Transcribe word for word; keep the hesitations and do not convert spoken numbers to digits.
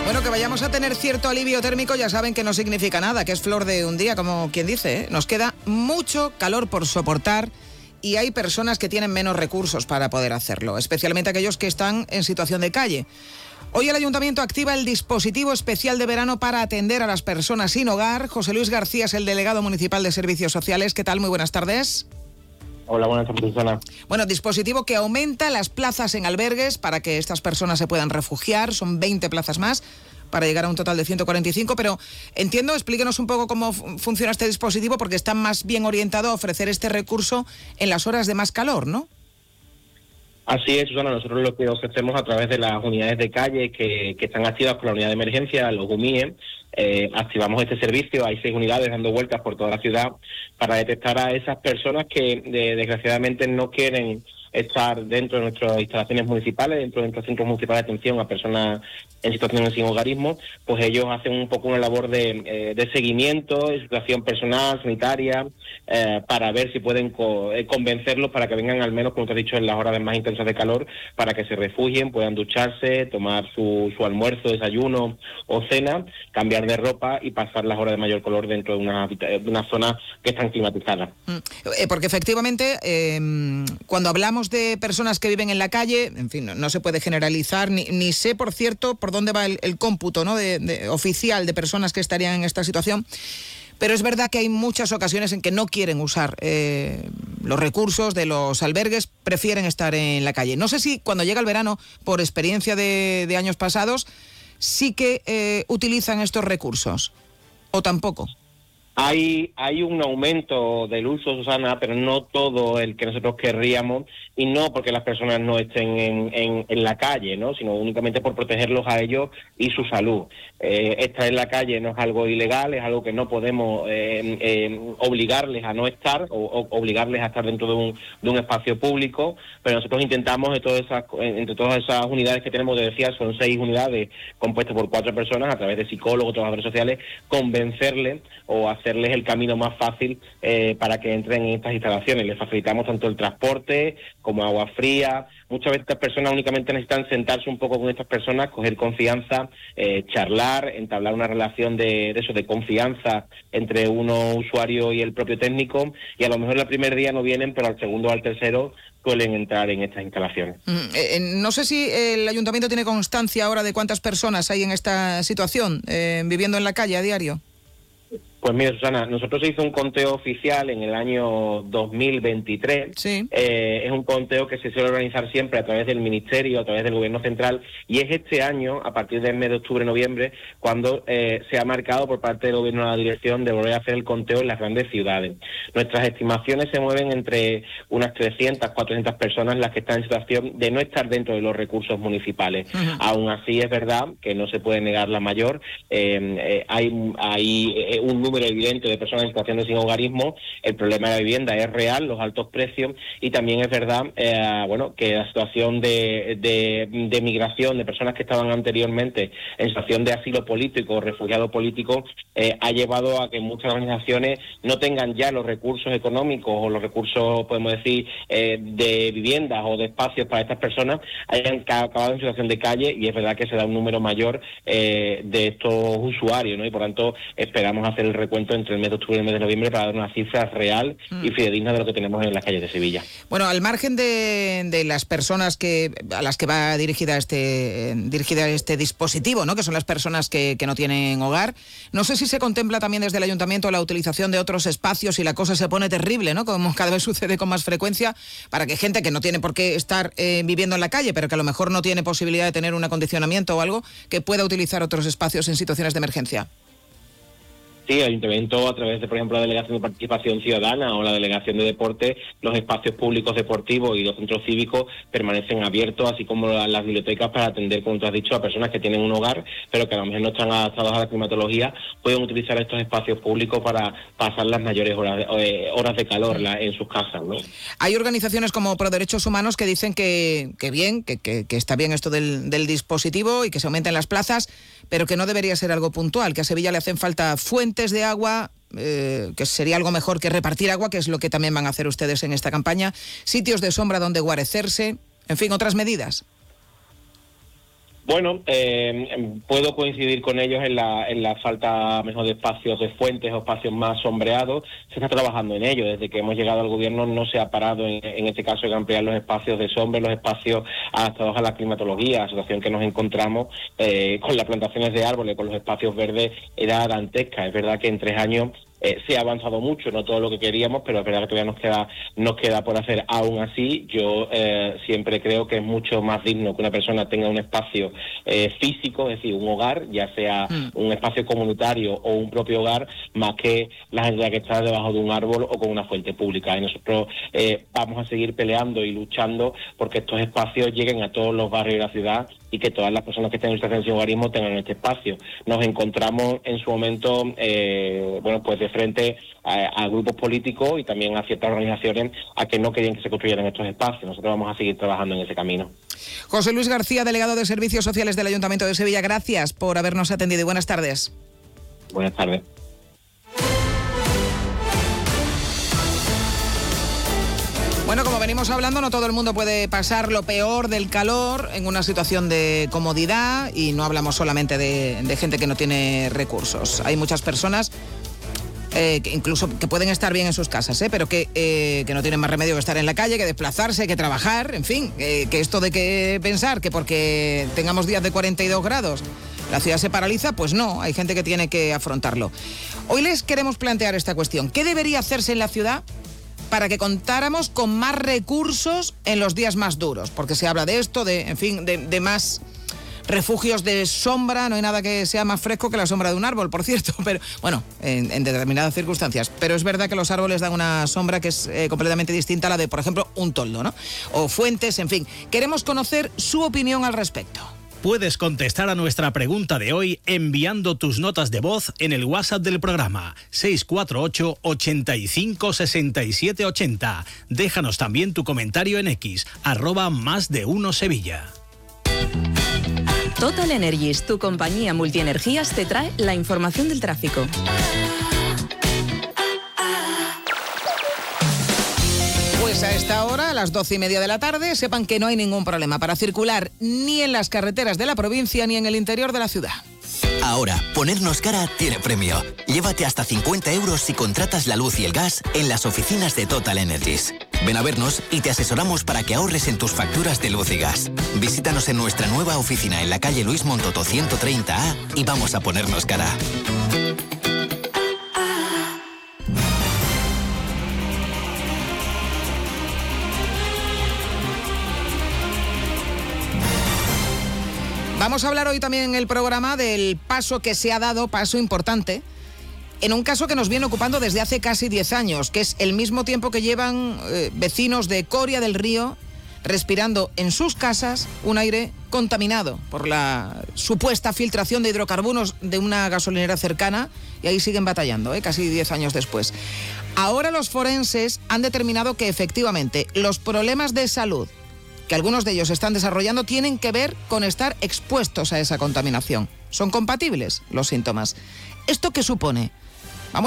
Bueno, que vayamos a tener cierto alivio térmico ya saben que no significa nada, que es flor de un día, como quien dice, ¿eh? Nos queda mucho calor por soportar y hay personas que tienen menos recursos para poder hacerlo, especialmente aquellos que están en situación de calle. Hoy el Ayuntamiento activa el dispositivo especial de verano para atender a las personas sin hogar. José Luis García es el delegado municipal de Servicios Sociales. ¿Qué tal? Muy buenas tardes. Hola, buenas tardes, Susana. Bueno, dispositivo que aumenta las plazas en albergues para que estas personas se puedan refugiar. Son veinte plazas más para llegar a un total de ciento cuarenta y cinco, pero entiendo, explíquenos un poco cómo funciona este dispositivo, porque está más bien orientado a ofrecer este recurso en las horas de más calor, ¿no? Así es, Susana, nosotros lo que ofrecemos a través de las unidades de calle que, que están activas por la unidad de emergencia, los U M I E, eh, activamos este servicio. Hay seis unidades dando vueltas por toda la ciudad para detectar a esas personas que de, desgraciadamente no quieren estar dentro de nuestras instalaciones municipales, dentro de nuestros centros municipales de atención a personas en situaciones sin hogarismo. Pues ellos hacen un poco una labor de, eh, de seguimiento, de situación personal, sanitaria, eh, para ver si pueden co- eh, convencerlos para que vengan al menos, como te he dicho, en las horas más intensas de calor, para que se refugien, puedan ducharse, tomar su, su almuerzo, desayuno o cena, cambiar de ropa y pasar las horas de mayor calor dentro de una, de una zona que están climatizadas. Mm, eh, porque efectivamente, eh, cuando hablamos de personas que viven en la calle, en fin, no, no se puede generalizar, ni, ni sé, por cierto, por dónde va el, el cómputo, ¿no?, de, de, oficial de personas que estarían en esta situación, pero es verdad que hay muchas ocasiones en que no quieren usar eh, los recursos de los albergues, prefieren estar en la calle. No sé si cuando llega el verano, por experiencia de, de años pasados, sí que eh, utilizan estos recursos, o tampoco. Hay, hay un aumento del uso, Susana, pero no todo el que nosotros querríamos, y no porque las personas no estén en, en, en la calle, ¿no?, sino únicamente por protegerlos a ellos y su salud. Eh, estar en la calle no es algo ilegal, es algo que no podemos eh, eh, obligarles a no estar o, o obligarles a estar dentro de un, de un espacio público, pero nosotros intentamos de todas esas, entre todas esas unidades que tenemos, te decía, son seis unidades compuestas por cuatro personas, a través de psicólogos, trabajadores sociales, convencerles o hacerles el camino más fácil eh, para que entren en estas instalaciones. Les facilitamos tanto el transporte como agua fría. Muchas veces estas personas únicamente necesitan sentarse un poco con estas personas, coger confianza, eh, charlar, entablar una relación de, de eso, de confianza entre uno usuario y el propio técnico, y a lo mejor el primer día no vienen, pero al segundo o al tercero suelen entrar en estas instalaciones. Mm, eh, no sé si el Ayuntamiento tiene constancia ahora de cuántas personas hay en esta situación, eh, viviendo en la calle a diario. Pues mira, Susana, nosotros se hizo un conteo oficial en el año dos mil veintitrés. Sí. Eh, es un conteo que se suele organizar siempre a través del Ministerio, a través del Gobierno Central, y es este año, a partir del mes de octubre-noviembre, cuando eh, se ha marcado por parte del Gobierno de la Dirección de volver a hacer el conteo en las grandes ciudades. Nuestras estimaciones se mueven entre unas trescientas, cuatrocientas personas las que están en situación de no estar dentro de los recursos municipales. Uh-huh. Aún así es verdad que no se puede negar la mayor. Eh, eh, hay, hay eh, un número evidente de personas en situación de sin hogarismo. El problema de la vivienda es real, los altos precios, y también es verdad eh, bueno, que la situación de, de, de migración de personas que estaban anteriormente en situación de asilo político, refugiado político, eh, ha llevado a que muchas organizaciones no tengan ya los recursos económicos o los recursos, podemos decir, eh, de viviendas o de espacios para estas personas, hayan acabado en situación de calle, y es verdad que se da un número mayor eh, de estos usuarios, ¿no? Y por tanto esperamos hacer el recuento entre el mes de octubre y el mes de noviembre para dar una cifra real mm. y fidedigna de lo que tenemos en las calles de Sevilla. Bueno, al margen de, de las personas que a las que va dirigida este dirigida este dispositivo, ¿no?, que son las personas que, que no tienen hogar, no sé si se contempla también desde el Ayuntamiento la utilización de otros espacios y la cosa se pone terrible, ¿no?, como cada vez sucede con más frecuencia, para que gente que no tiene por qué estar eh, viviendo en la calle, pero que a lo mejor no tiene posibilidad de tener un acondicionamiento o algo, que pueda utilizar otros espacios en situaciones de emergencia. Sí, el Ayuntamiento, a través de, por ejemplo, la Delegación de Participación Ciudadana o la Delegación de Deporte, los espacios públicos deportivos y los centros cívicos permanecen abiertos, así como las bibliotecas, para atender, como tú has dicho, a personas que tienen un hogar, pero que a lo mejor no están adaptados a la climatología, pueden utilizar estos espacios públicos para pasar las mayores horas, eh, horas de calor la, en sus casas, ¿no? Hay organizaciones como Pro Derechos Humanos que dicen que, que bien, que, que, que está bien esto del, del dispositivo y que se aumenten las plazas, pero que no debería ser algo puntual, que a Sevilla le hacen falta fuentes de agua, eh, que sería algo mejor que repartir agua, que es lo que también van a hacer ustedes en esta campaña, sitios de sombra donde guarecerse, en fin, otras medidas. Bueno, eh, puedo coincidir con ellos en la, en la falta mejor de espacios de fuentes o espacios más sombreados. Se está trabajando en ello. Desde que hemos llegado al gobierno no se ha parado en, en este caso en ampliar los espacios de sombra, los espacios adaptados a la climatología, situación que nos encontramos eh, con las plantaciones de árboles, con los espacios verdes, era dantesca. Es verdad que en tres años Eh, se ha avanzado mucho, no todo lo que queríamos, pero es verdad que todavía nos queda nos queda por hacer. Aún así, yo eh, siempre creo que es mucho más digno que una persona tenga un espacio eh, físico, es decir, un hogar, ya sea mm. un espacio comunitario o un propio hogar, más que la gente que está debajo de un árbol o con una fuente pública. Y nosotros eh, vamos a seguir peleando y luchando porque estos espacios lleguen a todos los barrios de la ciudad y que todas las personas que estén en situación de hogarismo tengan este espacio. Nos encontramos en su momento, eh, bueno, pues de frente a, a grupos políticos y también a ciertas organizaciones a que no querían que se construyeran estos espacios. Nosotros vamos a seguir trabajando en ese camino. José Luis García, delegado de Servicios Sociales del Ayuntamiento de Sevilla, gracias por habernos atendido y buenas tardes. Buenas tardes. Bueno, como venimos hablando, no todo el mundo puede pasar lo peor del calor en una situación de comodidad, y no hablamos solamente de, de gente que no tiene recursos. Hay muchas personas eh, que incluso que pueden estar bien en sus casas, ¿eh? pero que, eh, que no tienen más remedio que estar en la calle, que desplazarse, que trabajar, en fin, eh, que esto de que pensar que porque tengamos días de cuarenta y dos grados la ciudad se paraliza, pues no, hay gente que tiene que afrontarlo. Hoy les queremos plantear esta cuestión. ¿Qué debería hacerse en la ciudad para que contáramos con más recursos en los días más duros? Porque se habla de esto, de, en fin, de, de más refugios de sombra. No hay nada que sea más fresco que la sombra de un árbol, por cierto, pero bueno, en, en determinadas circunstancias. Pero es verdad que los árboles dan una sombra que es eh, completamente distinta a la de, por ejemplo, un toldo, ¿no? O fuentes, en fin. Queremos conocer su opinión al respecto. Puedes contestar a nuestra pregunta de hoy enviando tus notas de voz en el WhatsApp del programa seis cuatro ocho, ochenta y cinco, sesenta y siete ochenta. Déjanos también tu comentario en X, arroba más de uno Sevilla. Total Energies, tu compañía multienergías, te trae la información del tráfico. Pues a esta hora, a las doce y media de la tarde, sepan que no hay ningún problema para circular ni en las carreteras de la provincia ni en el interior de la ciudad. Ahora, ponernos cara tiene premio. Llévate hasta cincuenta euros si contratas la luz y el gas en las oficinas de Total Energies. Ven a vernos y te asesoramos para que ahorres en tus facturas de luz y gas. Visítanos en nuestra nueva oficina en la calle Luis Montoto ciento treinta A y vamos a ponernos cara. Vamos a hablar hoy también en el programa del paso que se ha dado, paso importante, en un caso que nos viene ocupando desde hace casi diez años, que es el mismo tiempo que llevan eh, vecinos de Coria del Río respirando en sus casas un aire contaminado por la supuesta filtración de hidrocarburos de una gasolinera cercana, y ahí siguen batallando, ¿eh? casi diez años después. Ahora los forenses han determinado que efectivamente los problemas de salud que algunos de ellos están desarrollando tienen que ver con estar expuestos a esa contaminación. ¿Son compatibles los síntomas? ¿Esto qué supone?